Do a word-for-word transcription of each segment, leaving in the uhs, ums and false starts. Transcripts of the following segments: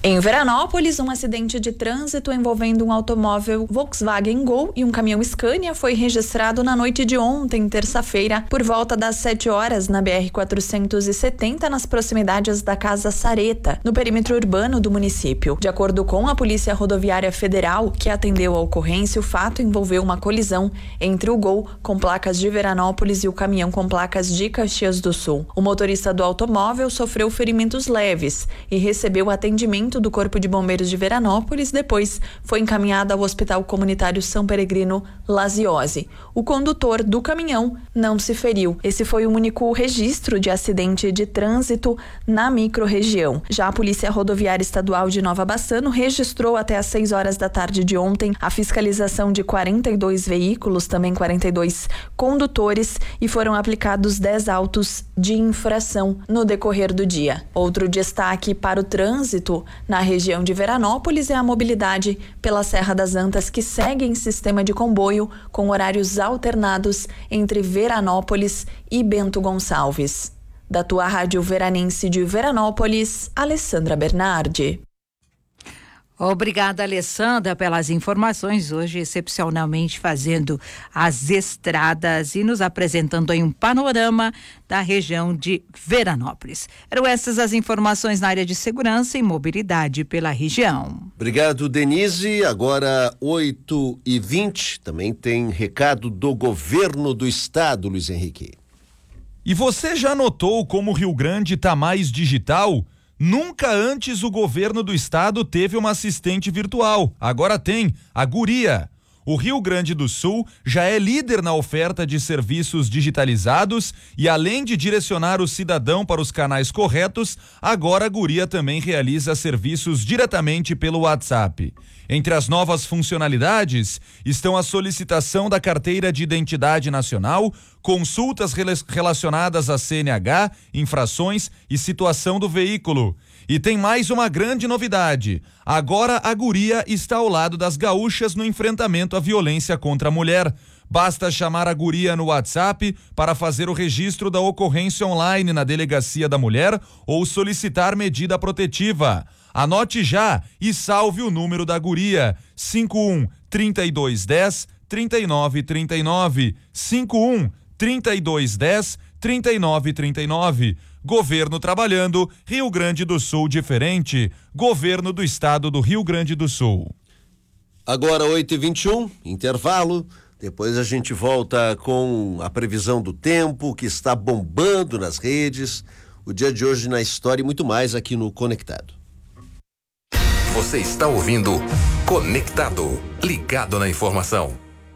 Em Veranópolis, um acidente de trânsito envolvendo um automóvel Volkswagen Gol e um caminhão Scania foi registrado na noite de ontem, terça-feira, por volta das sete horas, na B R quatrocentos e setenta, nas proximidades da Casa Sareta, no perímetro urbano do município. De acordo com a Polícia Rodoviária Federal, que atendeu a ocorrência, o fato envolveu uma colisão entre o Gol, com placas de Veranópolis, e o caminhão com placas de Caxias do Sul. O motorista do automóvel sofreu ferimentos leves e recebeu atendimento do Corpo de Bombeiros de Veranópolis, depois foi encaminhado ao Hospital Comunitário São Peregrino Laziose. O condutor do caminhão não se feriu. Esse foi o único registro de acidente de trânsito na microrregião. Já a Polícia Rodoviária Estadual de Nova Bassano registrou até às seis horas da tarde de ontem a fiscalização de quarenta e dois veículos, também quarenta e dois condutores, e foram aplicados dez autos de infração no decorrer do dia. Outro destaque para o trânsito na região de Veranópolis é a mobilidade pela Serra das Antas, que segue em sistema de comboio com horários alternados entre Veranópolis e Bento Gonçalves. Da tua Rádio Veranense de Veranópolis, Alessandra Bernardi. Obrigada, Alessandra, pelas informações, hoje excepcionalmente fazendo as estradas e nos apresentando aí um panorama da região de Veranópolis. Eram essas as informações na área de segurança e mobilidade pela região. Obrigado, Denise. Agora oito e vinte, também tem recado do governo do estado, Luiz Henrique. E você já notou como o Rio Grande está mais digital? Nunca antes o governo do estado teve uma assistente virtual. Agora tem, a Guria. O Rio Grande do Sul já é líder na oferta de serviços digitalizados e, além de direcionar o cidadão para os canais corretos, agora a Guria também realiza serviços diretamente pelo WhatsApp. Entre as novas funcionalidades estão a solicitação da carteira de identidade nacional, consultas relacionadas a C N H, infrações e situação do veículo. E tem mais uma grande novidade. Agora a Guria está ao lado das gaúchas no enfrentamento à violência contra a mulher. Basta chamar a Guria no WhatsApp para fazer o registro da ocorrência online na Delegacia da Mulher ou solicitar medida protetiva. Anote já e salve o número da Guria: cinco um, trinta e dois, dez, trinta e nove, trinta e nove, cinco um, trinta e dois, dez, trinta e nove, trinta e nove. Governo trabalhando, Rio Grande do Sul diferente. Governo do Estado do Rio Grande do Sul. Agora oito e vinte e um, intervalo. Depois a gente volta com a previsão do tempo, que está bombando nas redes. O dia de hoje na história e muito mais aqui no Conectado. Você está ouvindo Conectado, ligado na informação.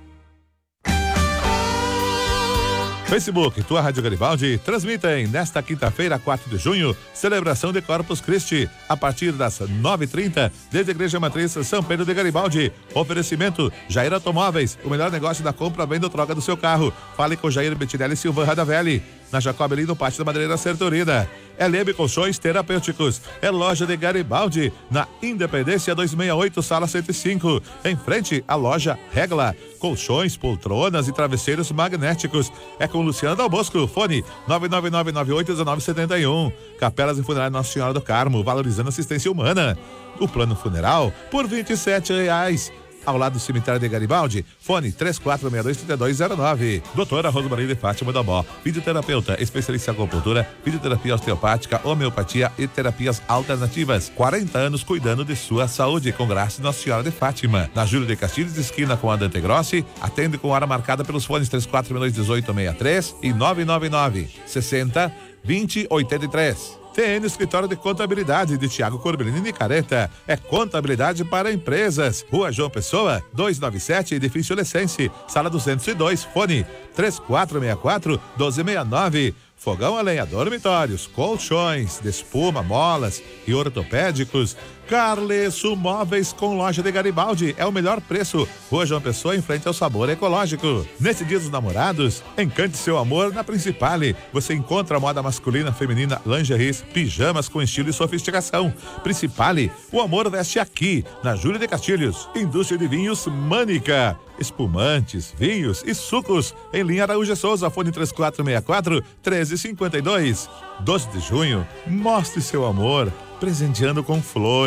Facebook, tua Rádio Garibaldi, transmitem nesta quinta-feira, quatro de junho, celebração de Corpus Christi, a partir das nove e trinta, desde a Igreja Matriz São Pedro de Garibaldi. Oferecimento, Jair Automóveis, o melhor negócio da compra, venda ou troca do seu carro. Fale com Jair Bettinelli Silvan Radavelli. Na Jacob ali no Pátio da Madeireira Sertorina. É Leme Colchões Terapêuticos. É loja de Garibaldi, na Independência duzentos e sessenta e oito, sala cento e cinco. Em frente à loja Regla. Colchões, poltronas e travesseiros magnéticos. É com Luciano Dal Bosco. Fone nove nove nove nove oito um nove sete um. Capelas e Funerária Nossa Senhora do Carmo, valorizando assistência humana. O plano funeral por vinte e sete reais. Ao lado do cemitério de Garibaldi, fone três quatro seis dois, três dois zero nove. Doutora Rosmaria de Fátima Damó, fisioterapeuta, especialista em acupuntura, fisioterapia osteopática, homeopatia e terapias alternativas. quarenta anos cuidando de sua saúde, com graça Nossa Senhora de Fátima. Na Júlio de Castilhos, esquina com a Dante Grossi, atende com hora marcada pelos fones três quatro seis dois, um oito seis três e nove nove nove, sessenta, vinte, oitenta e três. T N Escritório de Contabilidade de Tiago Corbellini e Careta. É contabilidade para empresas. Rua João Pessoa, duzentos e noventa e sete, Edifício Lessense, sala duzentos e dois, fone três quatro seis quatro, um dois seis nove. Fogão a lenha, dormitórios, colchões, de espuma, molas e ortopédicos. Carlesso Móveis com loja de Garibaldi. É o melhor preço. Rua João Pessoa, em frente ao Sabor Ecológico. Nesse dia dos namorados, encante seu amor na Principale. Você encontra a moda masculina, feminina, lingeries, pijamas com estilo e sofisticação. Principale, o amor veste aqui, na Júlio de Castilhos. Indústria de Vinhos Mânica. Espumantes, vinhos e sucos. Em linha Araújo Souza, fone três quatro seis quatro, um três cinco dois. doze de junho, mostre seu amor, presenteando com flores.